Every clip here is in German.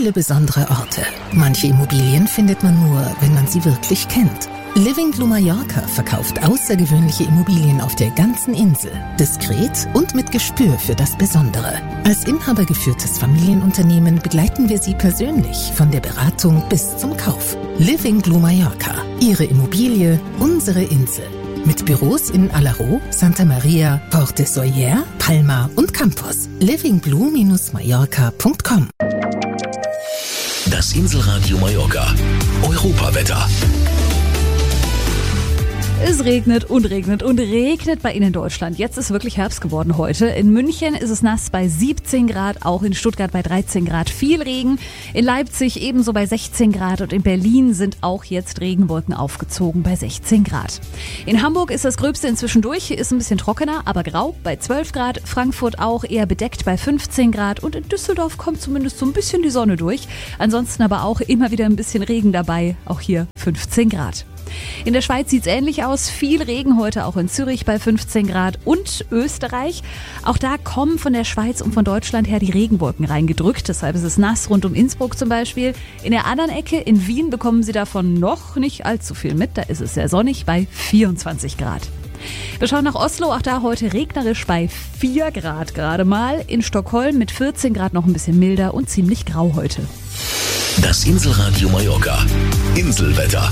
viele besondere Orte. Manche Immobilien findet man nur, wenn man sie wirklich kennt. Living Blue Mallorca verkauft außergewöhnliche Immobilien auf der ganzen Insel. Diskret und mit Gespür für das Besondere. Als inhabergeführtes Familienunternehmen begleiten wir Sie persönlich von der Beratung bis zum Kauf. Living Blue Mallorca. Ihre Immobilie, unsere Insel. Mit Büros in Alaró, Santa Maria, Porte Soyer, Palma und Campos. livingblue-mallorca.com. Das Inselradio Mallorca. Europawetter. Es regnet und regnet und regnet bei Ihnen in Deutschland. Jetzt ist wirklich Herbst geworden heute. In München ist es nass bei 17 Grad, auch in Stuttgart bei 13 Grad. Viel Regen. In Leipzig ebenso bei 16 Grad und in Berlin sind auch jetzt Regenwolken aufgezogen bei 16 Grad. In Hamburg ist das Gröbste inzwischen durch, ist ein bisschen trockener, aber grau bei 12 Grad. Frankfurt auch eher bedeckt bei 15 Grad und in Düsseldorf kommt zumindest so ein bisschen die Sonne durch. Ansonsten aber auch immer wieder ein bisschen Regen dabei, auch hier 15 Grad. In der Schweiz sieht es ähnlich aus. Viel Regen heute auch in Zürich bei 15 Grad und Österreich. Auch da kommen von der Schweiz und von Deutschland her die Regenwolken reingedrückt. Deshalb ist es nass rund um Innsbruck zum Beispiel. In der anderen Ecke in Wien bekommen Sie davon noch nicht allzu viel mit. Da ist es sehr sonnig bei 24 Grad. Wir schauen nach Oslo, auch da heute regnerisch bei 4 Grad gerade mal. In Stockholm mit 14 Grad noch ein bisschen milder und ziemlich grau heute. Das Inselradio Mallorca. Inselwetter.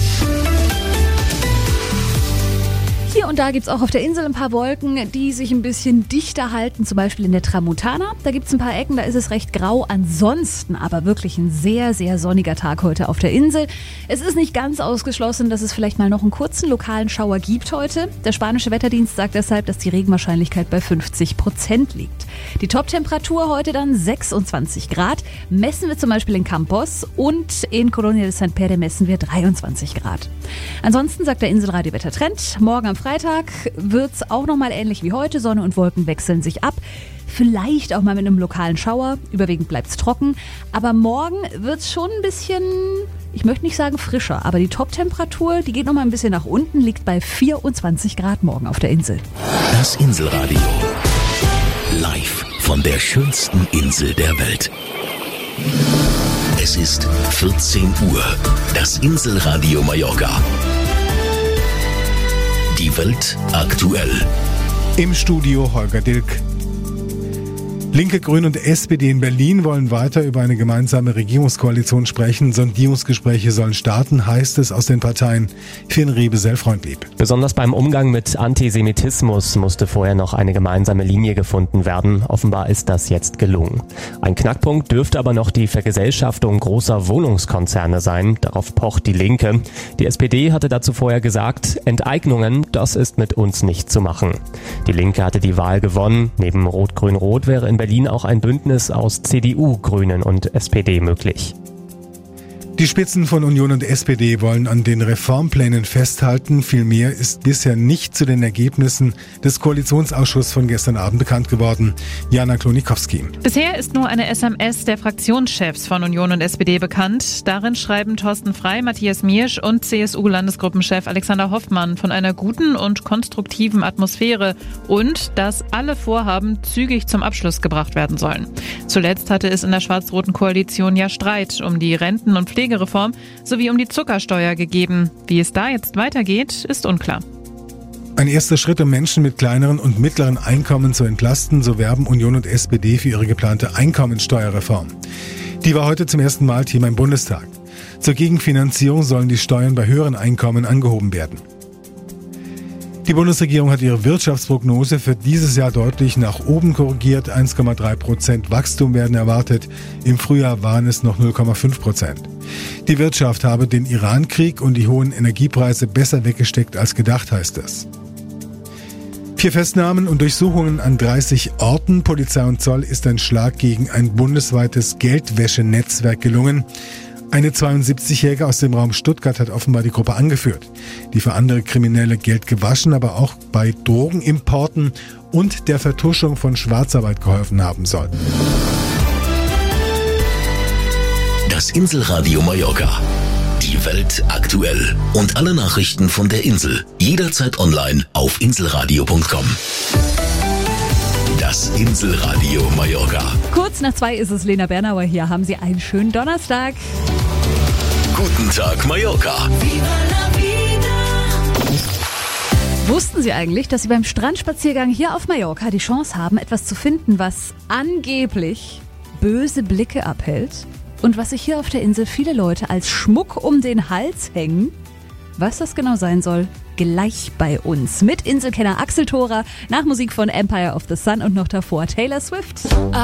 Hier und da gibt's auch auf der Insel ein paar Wolken, die sich ein bisschen dichter halten, zum Beispiel in der Tramontana. Da gibt's ein paar Ecken, da ist es recht grau. Ansonsten aber wirklich ein sehr, sehr sonniger Tag heute auf der Insel. Es ist nicht ganz ausgeschlossen, dass es vielleicht mal noch einen kurzen lokalen Schauer gibt heute. Der spanische Wetterdienst sagt deshalb, dass die Regenwahrscheinlichkeit bei 50% liegt. Die Toptemperatur heute dann 26 Grad. Messen wir zum Beispiel in Campos und in Colonia de Sant Pere messen wir 23 Grad. Ansonsten sagt der Inselradio Wettertrend, morgen am Freitag wird's auch nochmal ähnlich wie heute. Sonne und Wolken wechseln sich ab. Vielleicht auch mal mit einem lokalen Schauer. Überwiegend bleibt's trocken. Aber morgen wird's schon ein bisschen, ich möchte nicht sagen frischer, aber die Toptemperatur, die geht nochmal ein bisschen nach unten, liegt bei 24 Grad morgen auf der Insel. Das Inselradio. Live von der schönsten Insel der Welt. Es ist 14 Uhr. Das Inselradio Mallorca. Die Welt aktuell. Im Studio Holger Dilk. Linke, Grüne und SPD in Berlin wollen weiter über eine gemeinsame Regierungskoalition sprechen. Sondierungsgespräche sollen starten, heißt es aus den Parteien. Finn Rebesell-Freundlieb. Besonders beim Umgang mit Antisemitismus musste vorher noch eine gemeinsame Linie gefunden werden. Offenbar ist das jetzt gelungen. Ein Knackpunkt dürfte aber noch die Vergesellschaftung großer Wohnungskonzerne sein. Darauf pocht die Linke. Die SPD hatte dazu vorher gesagt, Enteignungen, das ist mit uns nicht zu machen. Die Linke hatte die Wahl gewonnen. Neben Rot-Grün-Rot wäre in Berlin auch ein Bündnis aus CDU, Grünen und SPD möglich. Die Spitzen von Union und SPD wollen an den Reformplänen festhalten. Viel mehr ist bisher nicht zu den Ergebnissen des Koalitionsausschusses von gestern Abend bekannt geworden. Jana Klonikowski. Bisher ist nur eine SMS der Fraktionschefs von Union und SPD bekannt. Darin schreiben Thorsten Frey, Matthias Miersch und CSU-Landesgruppenchef Alexander Hoffmann von einer guten und konstruktiven Atmosphäre und dass alle Vorhaben zügig zum Abschluss gebracht werden sollen. Zuletzt hatte es in der schwarz-roten Koalition ja Streit um die Renten- und Pflegereform sowie um die Zuckersteuer gegeben. Wie es da jetzt weitergeht, ist unklar. Ein erster Schritt, um Menschen mit kleineren und mittleren Einkommen zu entlasten, so werben Union und SPD für ihre geplante Einkommensteuerreform. Die war heute zum ersten Mal Thema im Bundestag. Zur Gegenfinanzierung sollen die Steuern bei höheren Einkommen angehoben werden. Die Bundesregierung hat ihre Wirtschaftsprognose für dieses Jahr deutlich nach oben korrigiert. 1,3% Wachstum werden erwartet. Im Frühjahr waren es noch 0,5%. Die Wirtschaft habe den Iran-Krieg und die hohen Energiepreise besser weggesteckt als gedacht, heißt es. 4 Festnahmen und Durchsuchungen an 30 Orten. Polizei und Zoll ist ein Schlag gegen ein bundesweites Geldwäschenetzwerk gelungen. Eine 72-Jährige aus dem Raum Stuttgart hat offenbar die Gruppe angeführt, die für andere Kriminelle Geld gewaschen, aber auch bei Drogenimporten und der Vertuschung von Schwarzarbeit geholfen haben soll. Das Inselradio Mallorca. Die Welt aktuell. Und alle Nachrichten von der Insel. Jederzeit online auf inselradio.com. Das Inselradio Mallorca. Kurz 2 ist es, Lena Bernauer hier. Haben Sie einen schönen Donnerstag. Guten Tag, Mallorca. Wussten Sie eigentlich, dass Sie beim Strandspaziergang hier auf Mallorca die Chance haben, etwas zu finden, was angeblich böse Blicke abhält und was sich hier auf der Insel viele Leute als Schmuck um den Hals hängen? Was das genau sein soll, gleich bei uns. Mit Inselkenner Axel Thora, nach Musik von Empire of the Sun und noch davor Taylor Swift.